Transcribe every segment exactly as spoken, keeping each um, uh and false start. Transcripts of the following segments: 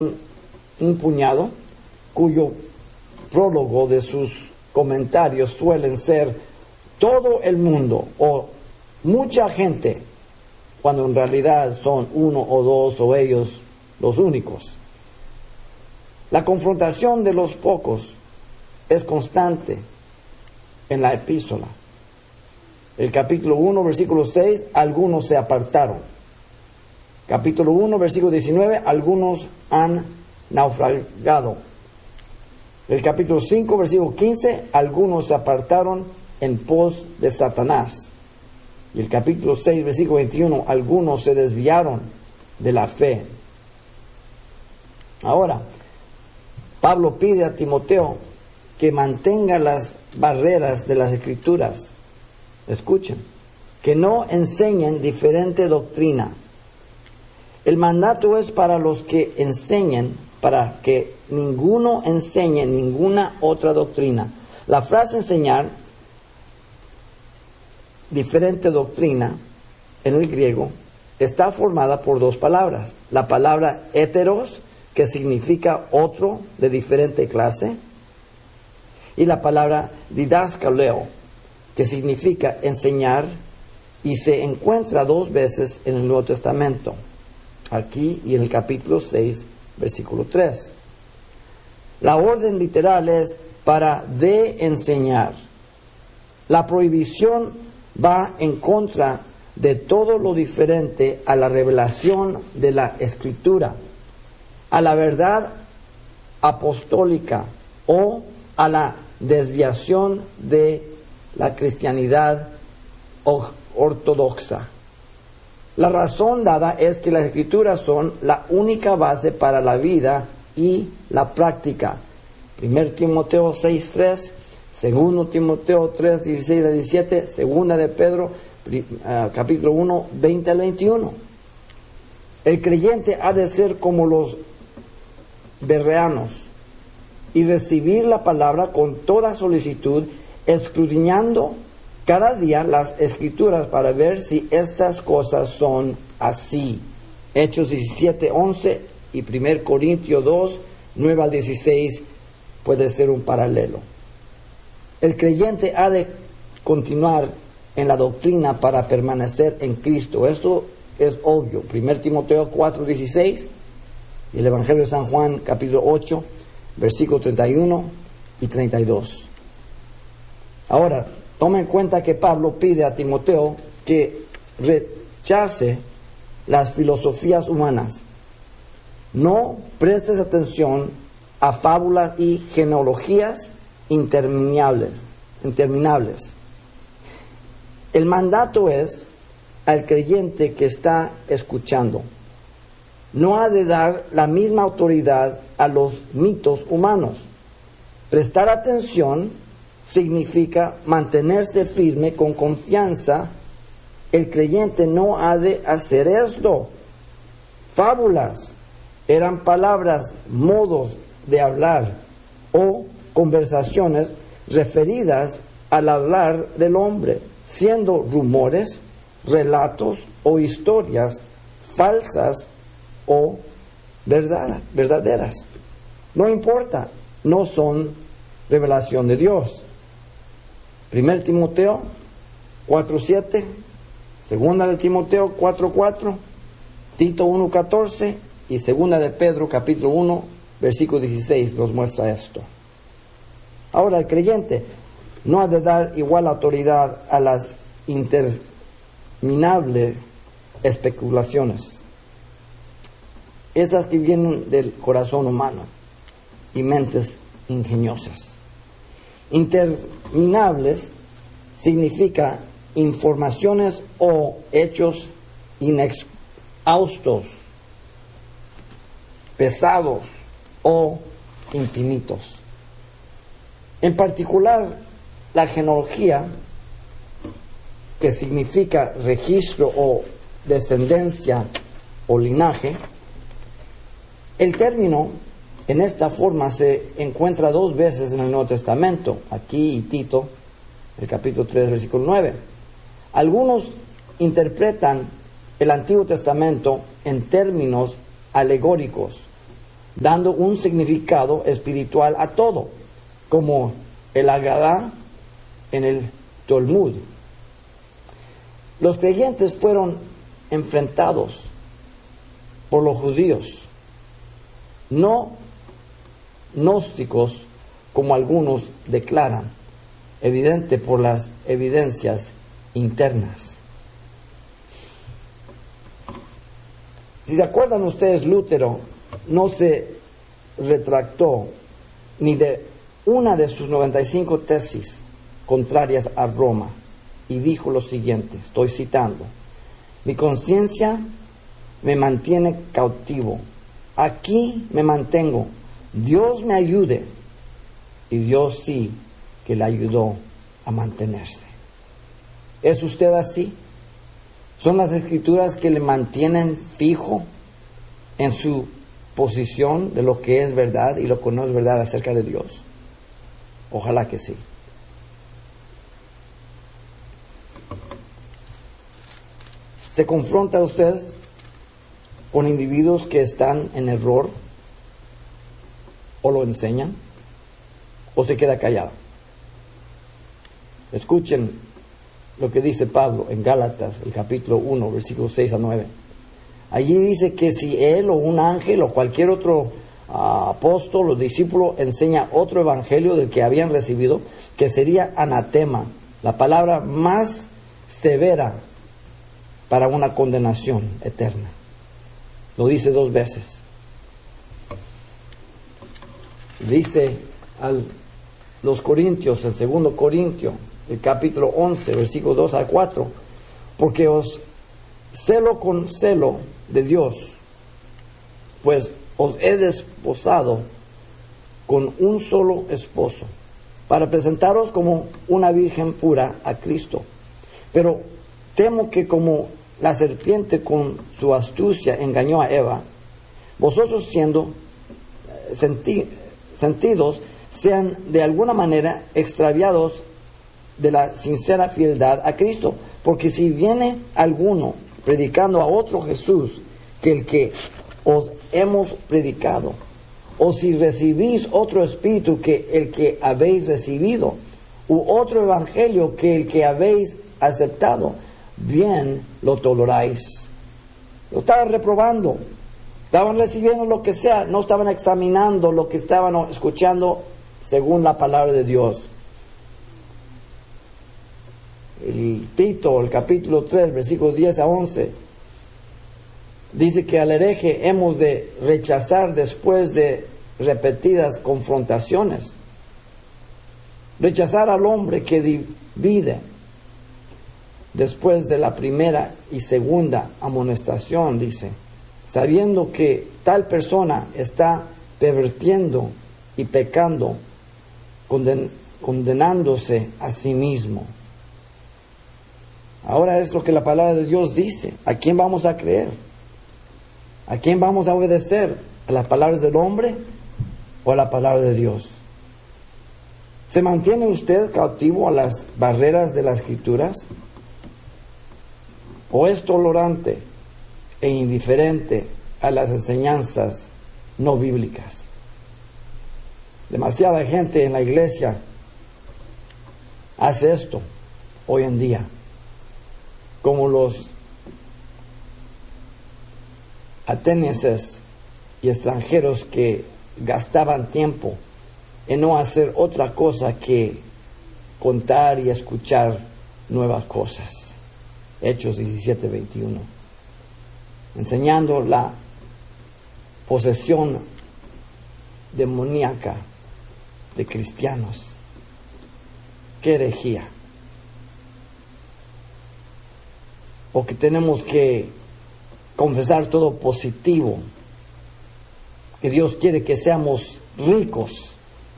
un puñado cuyo prólogo de sus comentarios suelen ser todo el mundo o mucha gente, cuando en realidad son uno o dos o ellos los únicos. La confrontación de los pocos es constante en la epístola. El capítulo uno, versículo seis, algunos se apartaron. Capítulo uno, versículo diecinueve, algunos han naufragado. El capítulo cinco, versículo quince, algunos se apartaron en pos de Satanás. Y el capítulo seis, versículo veintiuno, algunos se desviaron de la fe. Ahora, Pablo pide a Timoteo que mantenga las barreras de las Escrituras. Escuchen, que no enseñen diferente doctrina. El mandato es para los que enseñen, para que ninguno enseñe ninguna otra doctrina. La frase enseñar diferente doctrina en el griego está formada por dos palabras. La palabra heteros, que significa otro de diferente clase, y la palabra didaskaleo, que significa enseñar, y se encuentra dos veces en el Nuevo Testamento, aquí y en el capítulo seis, versículo tres. La orden literal es para de enseñar. La prohibición va en contra de todo lo diferente a la revelación de la Escritura, a la verdad apostólica o a la desviación de la cristianidad ortodoxa. La razón dada es que las Escrituras son la única base para la vida y la práctica. Primero Timoteo seis tres, segundo Timoteo tres dieciséis a diecisiete, segunda de Pedro uh, capítulo uno veinte al veintiuno. El creyente ha de ser como los bereanos y recibir la palabra con toda solicitud, escudriñando cada día las Escrituras para ver si estas cosas son así. Hechos diecisiete once y primero Corintios dos nueve al dieciséis puede ser un paralelo. El creyente ha de continuar en la doctrina para permanecer en Cristo. Esto es obvio. primero Timoteo cuatro dieciséis y el Evangelio de San Juan capítulo ocho versículo treinta y uno y treinta y dos. Ahora, toma en cuenta que Pablo pide a Timoteo que rechace las filosofías humanas. No prestes atención a fábulas y genealogías interminables. interminables. El mandato es al creyente que está escuchando. No ha de dar la misma autoridad a los mitos humanos. Prestar atención significa mantenerse firme con confianza. El creyente no ha de hacer esto. Fábulas eran palabras, modos de hablar o conversaciones referidas al hablar del hombre, siendo rumores, relatos o historias falsas o verdad, verdaderas. No importa, no son revelación de Dios. Primero Timoteo cuatro siete, segunda de Timoteo cuatro cuatro, Tito uno catorce y segunda de Pedro capítulo uno versículo dieciséis nos muestra esto. Ahora, el creyente no ha de dar igual autoridad a las interminables especulaciones, esas que vienen del corazón humano y mentes ingeniosas. Interminables significa informaciones o hechos inexhaustos, pesados o infinitos. En particular, la genealogía, que significa registro o descendencia o linaje, el término en esta forma se encuentra dos veces en el Nuevo Testamento, aquí y Tito, el capítulo tres, versículo nueve. Algunos interpretan el Antiguo Testamento en términos alegóricos dando un significado espiritual a todo, como el Agadá en el Talmud. Los creyentes fueron enfrentados por los judíos, no gnósticos como algunos declaran, evidente por las evidencias internas. Si se acuerdan ustedes, Lutero no se retractó ni de una de sus noventa y cinco tesis contrarias a Roma y dijo lo siguiente, estoy citando: mi conciencia me mantiene cautivo, aquí me mantengo, Dios me ayude. Y Dios sí que le ayudó a mantenerse. ¿Es usted así? ¿Son las Escrituras que le mantienen fijo en su posición de lo que es verdad y lo que no es verdad acerca de Dios? Ojalá que sí. ¿Se confronta usted con individuos que están en error o lo enseñan? ¿O se queda callado? Escuchen lo que dice Pablo en Gálatas, el capítulo uno, versículos seis a nueve. Allí dice que si él o un ángel o cualquier otro uh, apóstol o discípulo enseña otro evangelio del que habían recibido, que sería anatema, la palabra más severa para una condenación eterna. Lo dice dos veces. Dice al los Corintios, el segundo Corintio, el capítulo once, versículos dos al cuatro, porque os celo con celo de Dios, pues os he desposado con un solo esposo, para presentaros como una virgen pura a Cristo. Pero temo que como la serpiente con su astucia engañó a Eva, vosotros siendo senti- sentidos, sean de alguna manera extraviados de la sincera fieldad a Cristo. Porque si viene alguno predicando a otro Jesús que el que os hemos predicado, o si recibís otro espíritu que el que habéis recibido, u otro evangelio que el que habéis aceptado, bien lo toleráis. Lo estaban reprobando, estaban recibiendo lo que sea, no estaban examinando lo que estaban escuchando según la palabra de Dios. El Tito, el capítulo tres, versículos diez a once, dice que al hereje hemos de rechazar después de repetidas confrontaciones. Rechazar al hombre que divide después de la primera y segunda amonestación, dice, sabiendo que tal persona está pervirtiendo y pecando, conden- condenándose a sí mismo. Ahora es lo que la palabra de Dios dice. ¿A quién vamos a creer? ¿A quién vamos a obedecer? ¿A las palabras del hombre o a la palabra de Dios? ¿Se mantiene usted cautivo a las barreras de las Escrituras? ¿O es tolerante e indiferente a las enseñanzas no bíblicas? Demasiada gente en la iglesia hace esto hoy en día, como los atenienses y extranjeros que gastaban tiempo en no hacer otra cosa que contar y escuchar nuevas cosas. Hechos diecisiete, veintiuno. Enseñando la posesión demoníaca de cristianos. ¡Qué herejía! O que tenemos que confesar todo positivo, que Dios quiere que seamos ricos,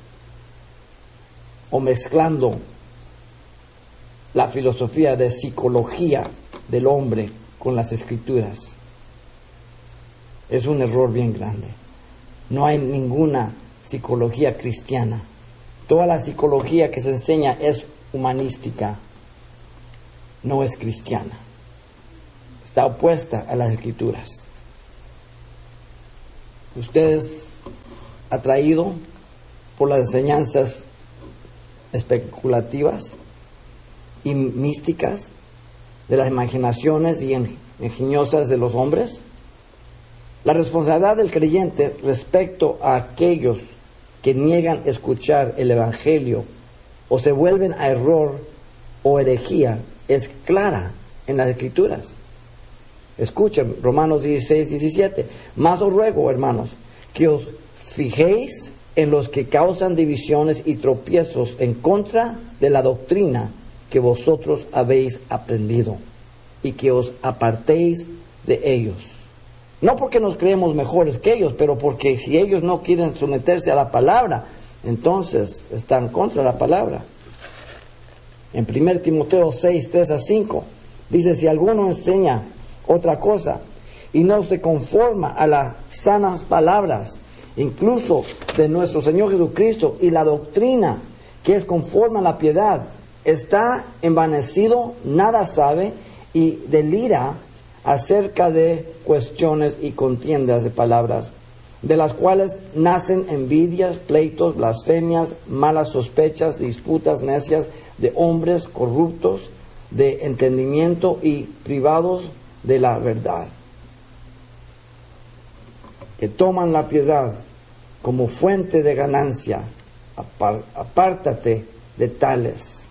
o mezclando la filosofía de psicología del hombre con las Escrituras. Es un error bien grande. No hay ninguna psicología cristiana. Toda la psicología que se enseña es humanística, no es cristiana. Está opuesta a las Escrituras. Ustedes atraído por las enseñanzas especulativas y místicas de las imaginaciones y ingeniosas de los hombres? La responsabilidad del creyente respecto a aquellos que niegan escuchar el Evangelio o se vuelven a error o herejía es clara en las Escrituras. Escuchen Romanos dieciséis, diecisiete. Mas os ruego, hermanos, que os fijéis en los que causan divisiones y tropiezos en contra de la doctrina que vosotros habéis aprendido, y que os apartéis de ellos. No porque nos creemos mejores que ellos, pero porque si ellos no quieren someterse a la palabra, entonces están contra la palabra. En primer Timoteo seis, tres a cinco, dice: si alguno enseña otra cosa y no se conforma a las sanas palabras, incluso de nuestro Señor Jesucristo, y la doctrina que es conforme a la piedad, está envanecido, nada sabe y delira acerca de cuestiones y contiendas de palabras, de las cuales nacen envidias, pleitos, blasfemias, malas sospechas, disputas necias de hombres corruptos de entendimiento y privados de la verdad, que toman la piedad como fuente de ganancia. Apar- apártate de tales.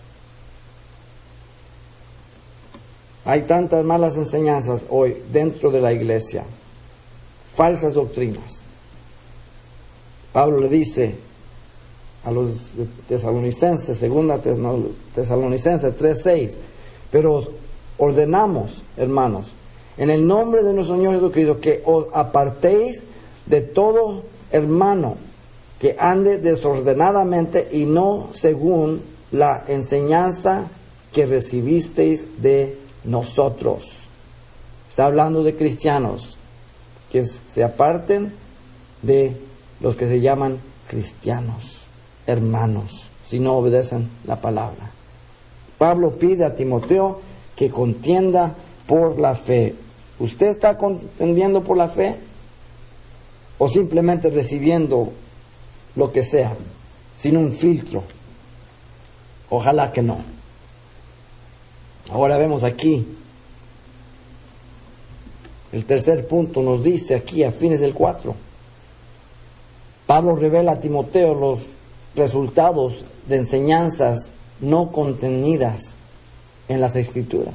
Hay tantas malas enseñanzas hoy dentro de la iglesia, falsas doctrinas. Pablo le dice a los tesalonicenses, segunda Tesalonicenses tres, seis, pero os ordenamos, hermanos, en el nombre de nuestro Señor Jesucristo, que os apartéis de todo hermano que ande desordenadamente y no según la enseñanza que recibisteis de nosotros. Está hablando de cristianos que se aparten de los que se llaman cristianos, hermanos, si no obedecen la palabra. Pablo pide a Timoteo que contienda por la fe. ¿Usted está contendiendo por la fe? ¿O simplemente recibiendo lo que sea, sin un filtro? Ojalá que no. Ahora vemos aquí, el tercer punto nos dice aquí a fines del cuatro. Pablo revela a Timoteo los resultados de enseñanzas no contenidas en las Escrituras.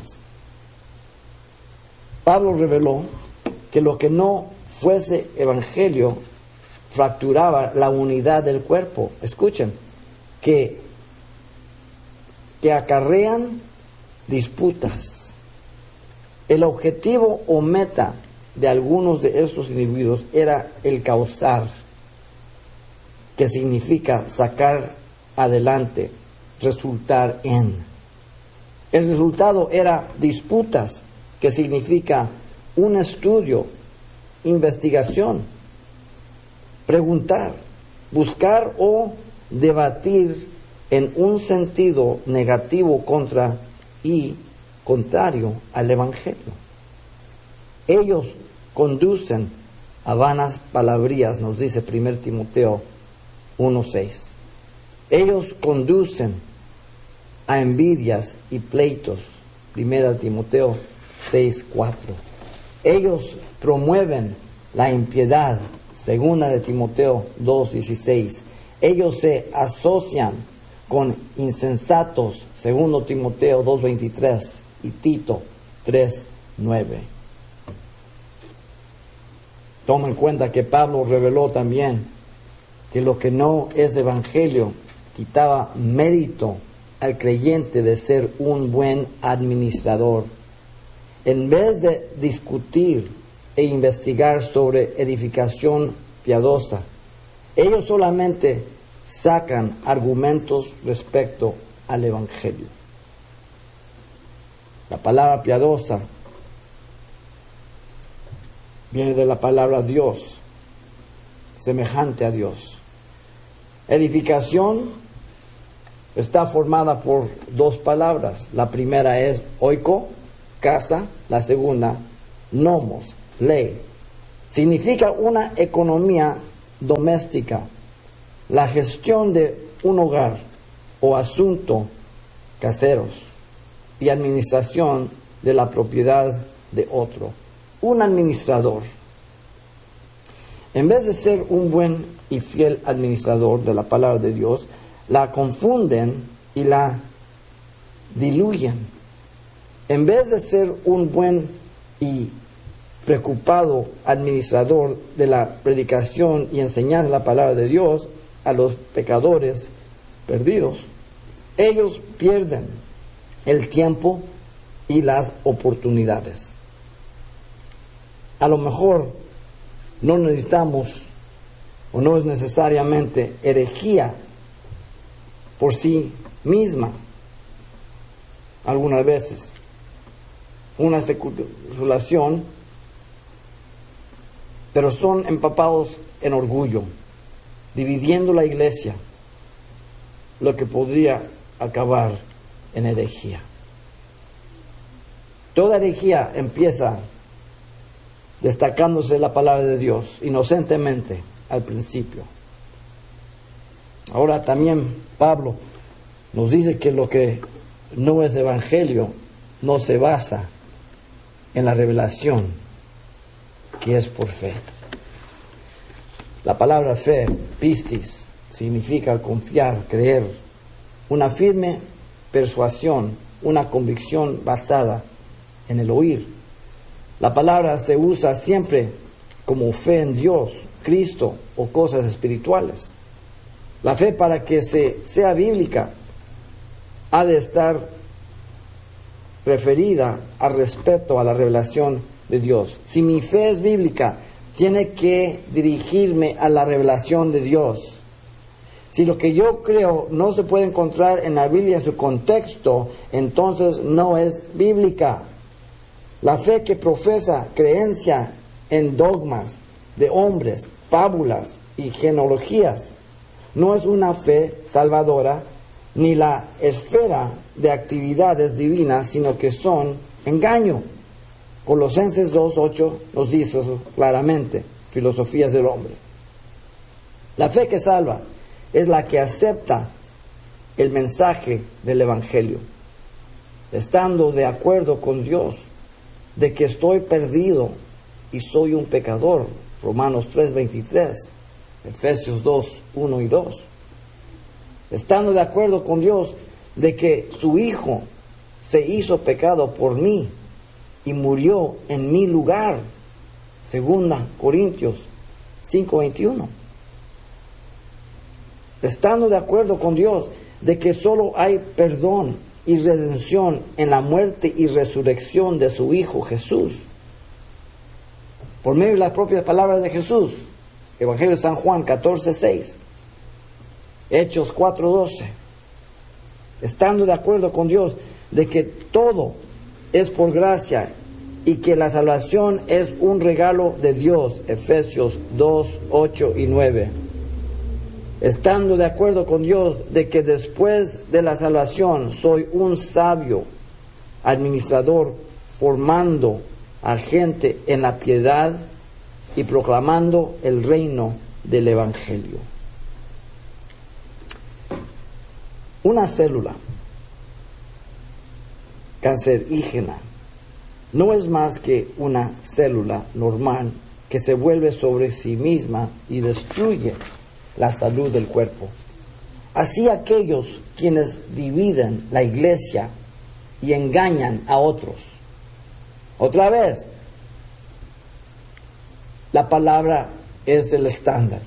Pablo reveló que lo que no fuese evangelio fracturaba la unidad del cuerpo. Escuchen, que, que acarrean disputas. El objetivo o meta de algunos de estos individuos era el causar, que significa sacar adelante, resultar en. El resultado era disputas, que significa un estudio, investigación, preguntar, buscar o debatir en un sentido negativo contra y contrario al Evangelio. Ellos conducen a vanas palabrías, nos dice primer Timoteo uno seis. Ellos conducen a envidias y pleitos, primera Timoteo seis cuatro. Ellos promueven la impiedad, segunda de Timoteo dos dieciséis. Ellos se asocian con insensatos, segundo Timoteo dos veintitrés y Tito tres nueve. Toma en cuenta que Pablo reveló también que lo que no es evangelio quitaba mérito al creyente de ser un buen administrador. En vez de discutir e investigar sobre edificación piadosa, ellos solamente sacan argumentos respecto al Evangelio. La palabra piadosa viene de la palabra Dios, semejante a Dios. Edificación está formada por dos palabras. La primera es oiko, casa. La segunda, nomos, ley. Significa una economía doméstica, la gestión de un hogar o asunto caseros y administración de la propiedad de otro. Un administrador, en vez de ser un buen y fiel administrador de la palabra de Dios, la confunden y la diluyen. En vez de ser un buen y preocupado administrador de la predicación y enseñanza de la palabra de Dios a los pecadores perdidos, ellos pierden el tiempo y las oportunidades. A lo mejor no necesitamos o no es necesariamente herejía por sí misma algunas veces. Una especulación, pero son empapados en orgullo, dividiendo la iglesia, lo que podría acabar en herejía. Toda herejía empieza destacándose la palabra de Dios inocentemente al principio. Ahora también Pablo nos dice que lo que no es evangelio no se basa en la revelación que es por fe. La palabra fe, pistis, significa confiar, creer, una firme persuasión, una convicción basada en el oír. La palabra se usa siempre como fe en Dios, Cristo o cosas espirituales. La fe, para que se, sea bíblica, ha de estar referida al respeto a la revelación de Dios. Si mi fe es bíblica, tiene que dirigirme a la revelación de Dios. Si lo que yo creo no se puede encontrar en la Biblia en su contexto, entonces no es bíblica. La fe que profesa creencia en dogmas de hombres, fábulas y genealogías no es una fe salvadora ni la esfera de actividades divinas, sino que son engaño. Colosenses dos ocho nos dice eso claramente, filosofías del hombre. La fe que salva es la que acepta el mensaje del Evangelio, estando de acuerdo con Dios de que estoy perdido y soy un pecador. Romanos tres veintitrés, Efesios dos uno y dos. Estando de acuerdo con Dios de que su Hijo se hizo pecado por mí y murió en mi lugar. Segunda Corintios cinco veintiuno. Estando de acuerdo con Dios de que solo hay perdón y redención en la muerte y resurrección de su Hijo Jesús, por medio de las propias palabras de Jesús. Evangelio de San Juan catorce seis, Hechos cuatro doce. Estando de acuerdo con Dios de que todo es por gracia y que la salvación es un regalo de Dios. Efesios dos ocho y nueve. Estando de acuerdo con Dios de que después de la salvación soy un sabio administrador, formando a gente en la piedad y proclamando el reino del Evangelio. Una célula cancerígena no es más que una célula normal que se vuelve sobre sí misma y destruye la salud del cuerpo. Así aquellos quienes dividen la iglesia y engañan a otros. Otra vez, la palabra es el estándar.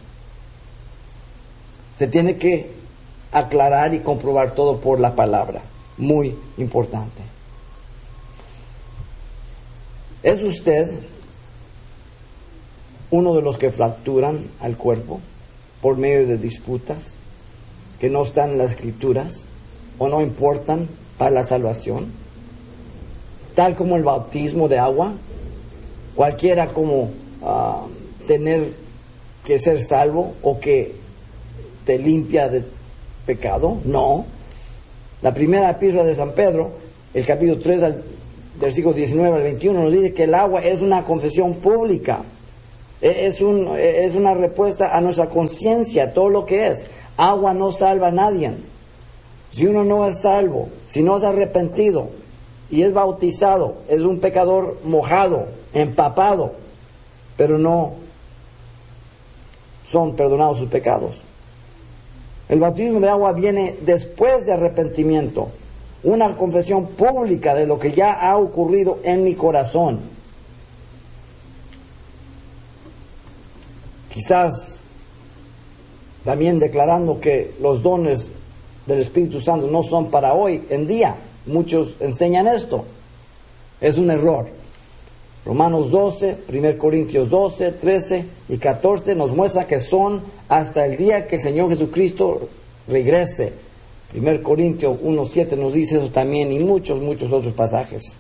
Se tiene que aclarar y comprobar todo por la palabra. Muy importante. ¿Es usted uno de los que fracturan al cuerpo por medio de disputas que no están en las Escrituras o no importan para la salvación? Tal como el bautismo de agua, cualquiera como uh, tener que ser salvo o que te limpia de pecado. No. La primera epístola de San Pedro, el capítulo tres, al versículo diecinueve al veintiuno, nos dice que el agua es una confesión pública. Es, un, es una respuesta a nuestra conciencia, todo lo que es. Agua no salva a nadie. Si uno no es salvo, si no es arrepentido y es bautizado, es un pecador mojado, empapado, pero no son perdonados sus pecados. El bautismo de agua viene después de arrepentimiento, una confesión pública de lo que ya ha ocurrido en mi corazón. Quizás también declarando que los dones del Espíritu Santo no son para hoy en día. Muchos enseñan esto. Es un error. Romanos doce, primera Corintios doce, trece y catorce nos muestra que son hasta el día que el Señor Jesucristo regrese. primera Corintios uno, siete nos dice eso también, y muchos, muchos otros pasajes.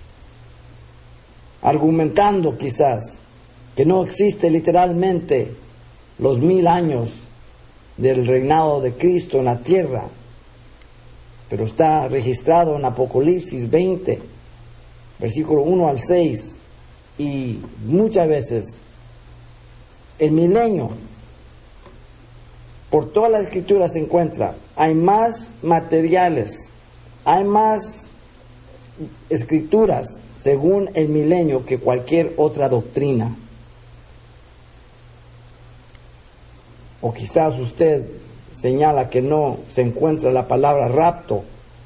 Argumentando quizás que no existe literalmente los mil años del reinado de Cristo en la tierra, pero está registrado en Apocalipsis veinte, versículo uno al seis, y muchas veces el milenio, por toda la escritura se encuentra, hay más materiales, hay más escrituras según el milenio que cualquier otra doctrina. O quizás usted señala que no se encuentra la palabra rapto.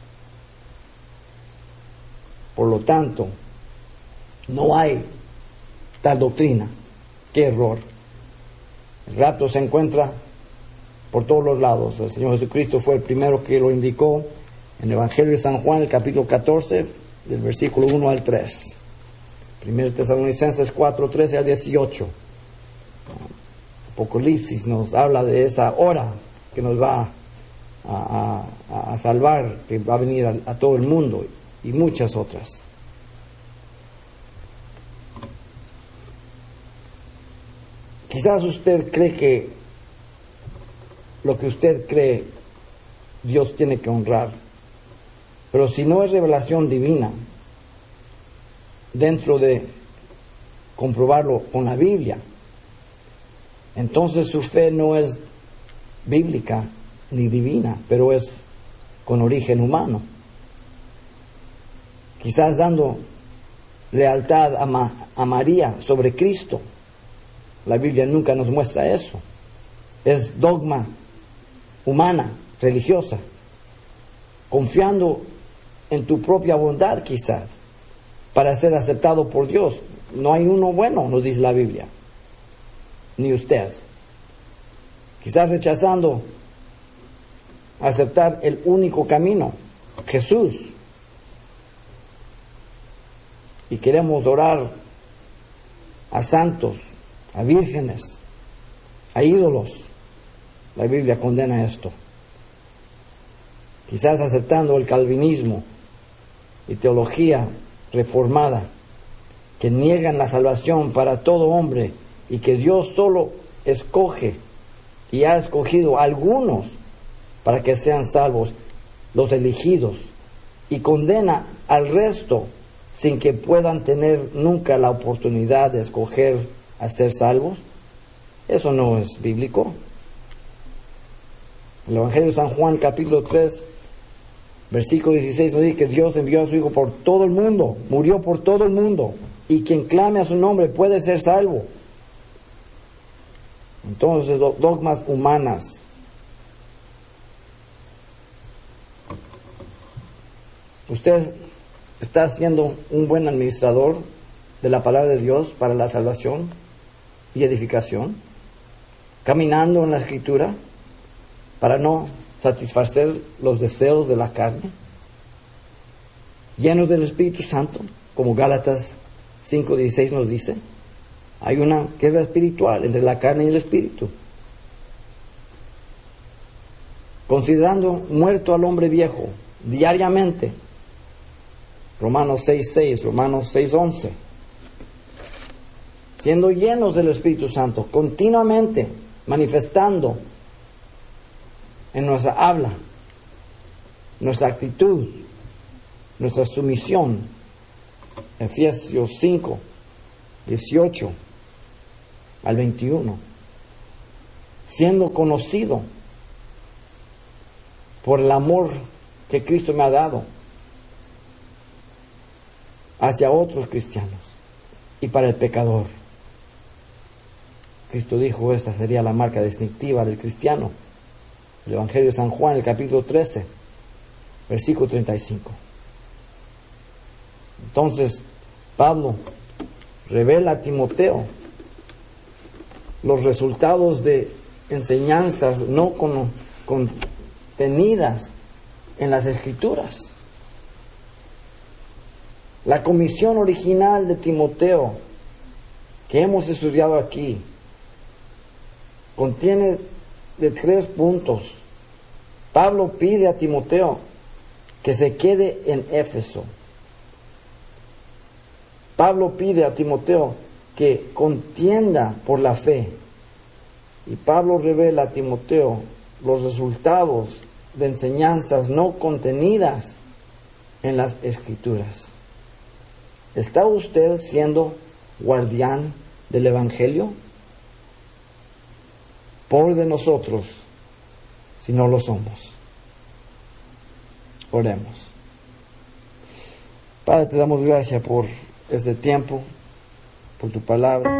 Por lo tanto, no hay tal doctrina. ¡Qué error! El rapto se encuentra por todos los lados. El Señor Jesucristo fue el primero que lo indicó en el Evangelio de San Juan, el capítulo catorce, del versículo uno al tres. primera Tesalonicenses cuatro, trece al dieciocho. Apocalipsis nos habla de esa hora que nos va a, a, a salvar, que va a venir a, a todo el mundo, y muchas otras. Quizás usted cree que lo que usted cree Dios tiene que honrar, pero si no es revelación divina, dentro de comprobarlo con la Biblia, entonces su fe no es bíblica ni divina, pero es con origen humano. Quizás dando lealtad a, Ma- a María sobre Cristo. La Biblia nunca nos muestra eso. Es dogma humana, religiosa. Confiando en tu propia bondad quizás, para ser aceptado por Dios. No hay uno bueno, nos dice la Biblia. Ni usted. Quizás rechazando aceptar el único camino, Jesús. Y queremos orar a santos, a vírgenes, a ídolos. La Biblia condena esto. Quizás aceptando el calvinismo y teología reformada, que niegan la salvación para todo hombre y que Dios solo escoge y ha escogido a algunos para que sean salvos, los elegidos, y condena al resto sin que puedan tener nunca la oportunidad de escoger a ser salvos. Eso no es bíblico. El Evangelio de San Juan, capítulo tres, versículo dieciséis, nos dice que Dios envió a su Hijo por todo el mundo, murió por todo el mundo, y quien clame a su nombre puede ser salvo. Entonces, dogmas humanas. Usted está siendo un buen administrador de la palabra de Dios para la salvación y edificación, caminando en la Escritura para no satisfacer los deseos de la carne, llenos del Espíritu Santo, como Gálatas cinco dieciséis nos dice. Hay una guerra espiritual entre la carne y el Espíritu. Considerando muerto al hombre viejo diariamente, Romanos seis seis, Romanos seis once, siendo llenos del Espíritu Santo, continuamente manifestando en nuestra habla, nuestra actitud, nuestra sumisión. Efesios cinco dieciocho. al veintiuno. Siendo conocido por el amor que Cristo me ha dado hacia otros cristianos y para el pecador. Cristo dijo, esta sería la marca distintiva del cristiano. El Evangelio de San Juan, el capítulo trece, versículo treinta y cinco. Entonces, Pablo revela a Timoteo los resultados de enseñanzas no con, contenidas en las Escrituras. La comisión original de Timoteo, que hemos estudiado aquí, contiene de tres puntos. Pablo pide a Timoteo que se quede en Éfeso. Pablo pide a Timoteo que contienda por la fe. Y Pablo revela a Timoteo los resultados de enseñanzas no contenidas en las Escrituras. ¿Está usted siendo guardián del Evangelio? Pobre de nosotros si no lo somos. Oremos. Padre, te damos gracias por este tiempo, por tu palabra.